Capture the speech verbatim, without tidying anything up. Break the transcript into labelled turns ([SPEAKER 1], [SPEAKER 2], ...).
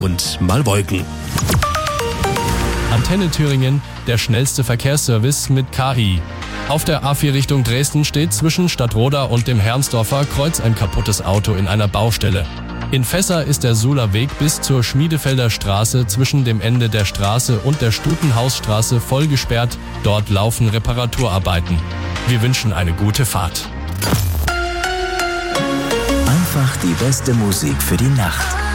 [SPEAKER 1] und mal Wolken.
[SPEAKER 2] Antenne Thüringen, der schnellste Verkehrsservice mit K I. Auf der A vier Richtung Dresden steht zwischen Stadtroda und dem Herrnsdorfer Kreuz ein kaputtes Auto in einer Baustelle. In Fässer ist der Suhler Weg bis zur Schmiedefelder Straße zwischen dem Ende der Straße und der Stutenhausstraße voll gesperrt. Dort laufen Reparaturarbeiten. Wir wünschen eine gute Fahrt.
[SPEAKER 3] Einfach die beste Musik für die Nacht.